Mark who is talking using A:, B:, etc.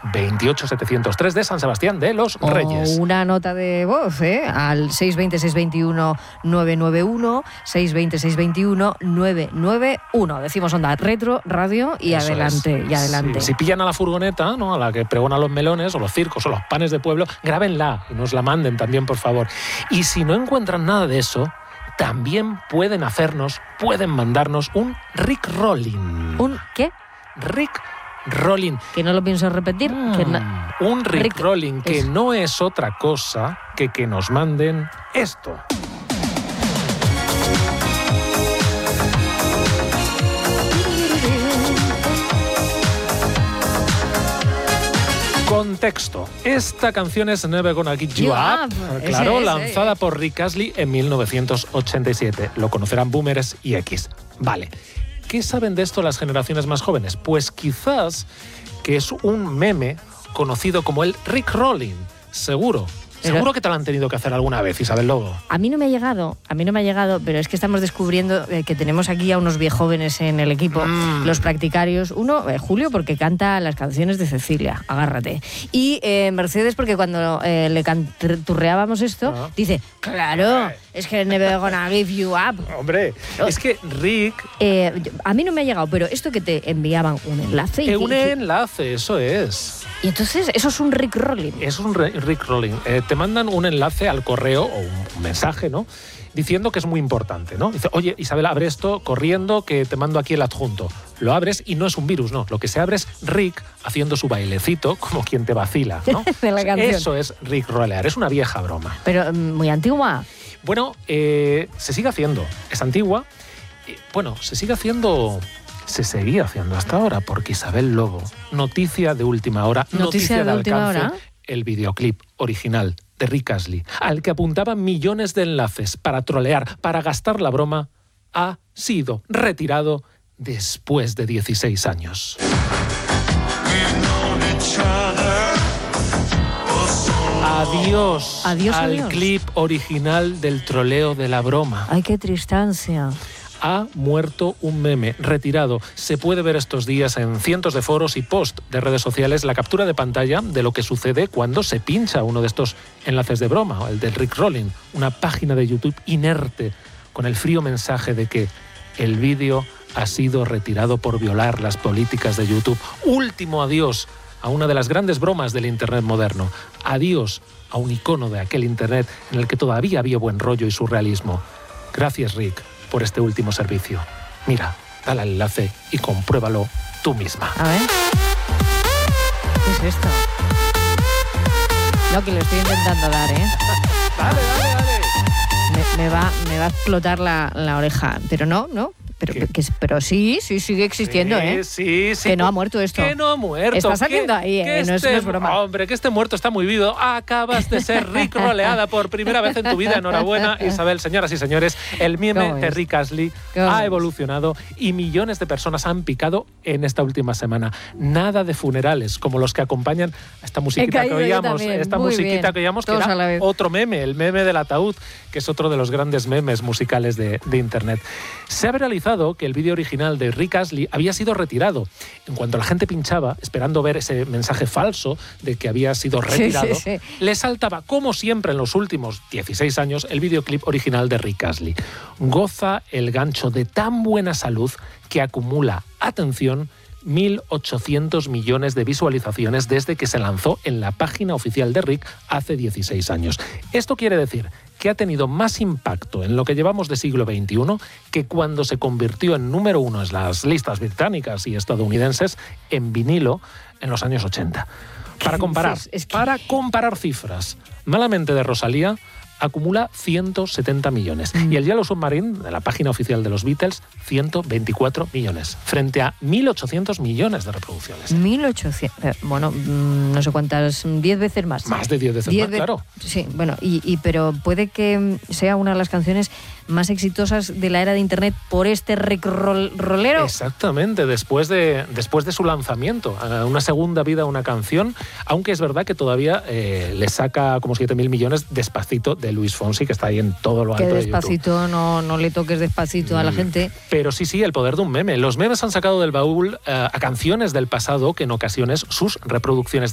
A: 28703 de San Sebastián de los Reyes.
B: Una nota de voz, al 620-621-991, 620-621-991. Decimos Onda Retro, radio y
A: Eso
B: adelante,
A: es.
B: y adelante.
A: Si pillan a la furgoneta, ¿no?, a la que pregona los melones o los circos o los panes de pueblo, grábenla y nos la manden también, por favor. Y si no encuentran nada de eso, también pueden mandarnos un Rick Rolling.
B: ¿Un qué?
A: Rick Rolling.
B: Que no lo pienso repetir.
A: Un Rick Rolling, que no es otra cosa que nos manden esto. Contexto. Esta canción es Never Gonna Give You Up, claro, lanzada por Rick Astley en 1987. Lo conocerán boomers y X. Vale. ¿Qué saben de esto las generaciones más jóvenes? Pues quizás que es un meme conocido como el Rick Rolling. Seguro que te lo han tenido que hacer alguna vez, Isabel Lobo.
B: A mí no me ha llegado, pero es que estamos descubriendo que tenemos aquí a uunos viejóvenes en el equipo, los practicarios. Uno, Julio, porque canta las canciones de Cecilia, agárrate. Y Mercedes, porque cuando le canturreábamos esto, dice, claro, es que Never Gonna Give You Up.
A: Hombre, es que Rick...
B: a mí no me ha llegado, pero esto que te enviaban un enlace...
A: enlace, eso es.
B: Y entonces, eso es un Rick Rolling.
A: Es un Rick Rolling. Te mandan un enlace al correo o un mensaje, ¿no?, diciendo que es muy importante, ¿no? Dice, oye, Isabel, abre esto corriendo que te mando aquí el adjunto. Lo abres y no es un virus, no. Lo que se abre es Rick haciendo su bailecito como quien te vacila, ¿no?
B: De la canción.
A: Eso es Rick Rollear. Es una vieja broma.
B: Pero muy antigua.
A: Bueno, se sigue haciendo. Es antigua. Se sigue haciendo... Se seguía haciendo hasta ahora, porque Isabel Lobo, noticia de última hora, noticia de alcance, el videoclip original de Rick Astley, al que apuntaban millones de enlaces para trolear, para gastar la broma, ha sido retirado después de 16 años. Adiós al clip original del troleo de la broma.
B: Ay, qué tristancia.
A: Ha muerto un meme, retirado. Se puede ver estos días en cientos de foros y posts de redes sociales la captura de pantalla de lo que sucede cuando se pincha uno de estos enlaces de broma, el del Rick Rolling, una página de YouTube inerte con el frío mensaje de que el vídeo ha sido retirado por violar las políticas de YouTube. Último adiós a una de las grandes bromas del Internet moderno. Adiós a un icono de aquel Internet en el que todavía había buen rollo y surrealismo. Gracias, Rick, por este último servicio. Mira, dale al enlace y compruébalo tú misma.
B: A ver. ¿Qué es esto? No, que lo estoy intentando dar, ¿eh?
A: Dale.
B: Me va a explotar la oreja. Pero no. Pero sí, sigue existiendo, ¿eh?
A: Sí.
B: Que no ha muerto esto.
A: Que no ha muerto.
B: Está saliendo ahí, no es broma.
A: Hombre, que este muerto está muy vivo. Acabas de ser Rick roleada por primera vez en tu vida. Enhorabuena, Isabel. Señoras y señores, el meme de Rick Astley ha evolucionado y millones de personas han picado en esta última semana. Nada de funerales, como los que acompañan a esta musiquita que oíamos. Esta musiquita que oíamos, que era otro meme, el meme del ataúd, que es otro de los grandes memes musicales de Internet. Se ha viralizado que el vídeo original de Rick Astley había sido retirado. En cuanto la gente pinchaba, esperando ver ese mensaje falso de que había sido retirado, le saltaba, como siempre en los últimos 16 años, el videoclip original de Rick Astley. Goza el gancho de tan buena salud que acumula, atención, 1.800 millones de visualizaciones desde que se lanzó en la página oficial de Rick hace 16 años. Esto quiere decir que ha tenido más impacto en lo que llevamos de siglo XXI que cuando se convirtió en número 1 en las listas británicas y estadounidenses en vinilo en los años 80. Para comparar cifras, Malamente de Rosalía acumula 170 millones. Y el Yellow Submarine, de la página oficial de los Beatles, 124 millones, frente a 1.800 millones de reproducciones.
B: 1.800, bueno, no sé cuántas, 10 veces más.
A: Más de 10 veces más, claro.
B: Sí, bueno, pero puede que sea una de las canciones más exitosas de la era de Internet por este rolero.
A: Exactamente, después de su lanzamiento, una segunda vida a una canción, aunque es verdad que todavía le saca como 7.000 millones Despacito de Luis Fonsi, que está ahí en todo lo alto de YouTube.
B: Despacito, no le toques Despacito a la gente.
A: Pero sí, el poder de un meme. Los memes han sacado del baúl a canciones del pasado que en ocasiones sus reproducciones